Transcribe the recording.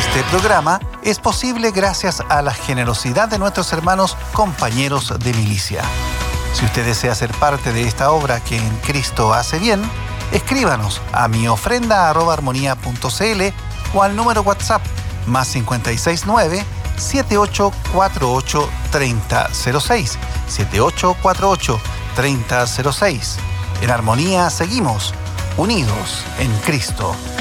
Este programa es posible gracias a la generosidad de nuestros hermanos compañeros de milicia. Si usted desea ser parte de esta obra que en Cristo hace bien, escríbanos a miofrenda@armonía.cl o al número WhatsApp +569 7848 3006 7848 3006. En Armonía seguimos unidos en Cristo.